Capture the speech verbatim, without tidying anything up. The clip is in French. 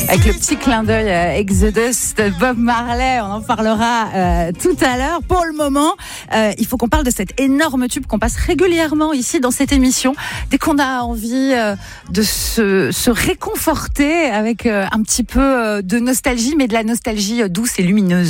Avec le petit clin d'œil euh, Exodus de Bob Marley, on en parlera euh, tout à l'heure. Pour le moment, euh, il faut qu'on parle de cet énorme tube qu'on passe régulièrement ici dans cette émission. Dès qu'on a envie euh, de se, se réconforter avec euh, un petit peu euh, de nostalgie, mais de la nostalgie douce et lumineuse.